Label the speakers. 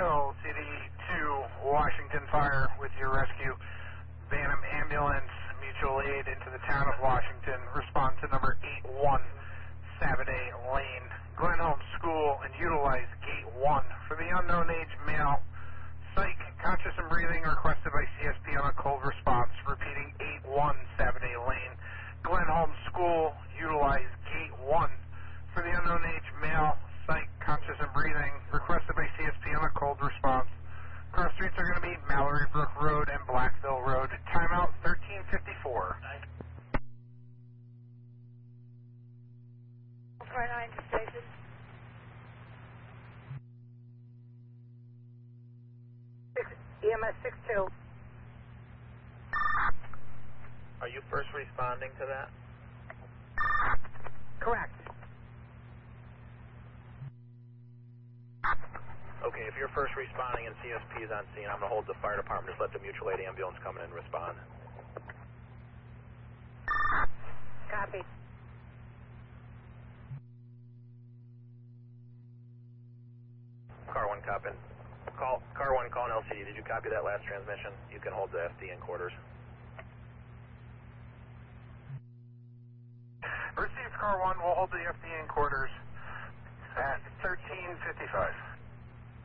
Speaker 1: LCD 2, Washington Fire with your rescue. Bantam Ambulance, mutual aid into the town of Washington. Respond to number 81, Saturday Lane, Glenholm School, and utilize gate 1 for the unknown age male. Psych, conscious and breathing, requested by CSP on a cold response. Repeating 81, Saturday Lane, Glenholm School, utilize gate 1 for the unknown age male. Psych, conscious and breathing, requested by CSP on a cold response. Cross streets are going to be Mallory Brook Road and Blackville Road. Timeout 1354.
Speaker 2: 29 to station. EMS 62.
Speaker 3: Are you first responding to that?
Speaker 2: Correct.
Speaker 3: Okay, if you're first responding and CSP is on scene, I'm going to hold the fire department. Just let the mutual aid ambulance come in and respond.
Speaker 2: Copy.
Speaker 3: Car 1 copying. Car 1 calling LCD. Did you copy that last transmission? You can hold the FD in quarters.
Speaker 1: Received Car 1, we'll hold the FD in quarters at 1355.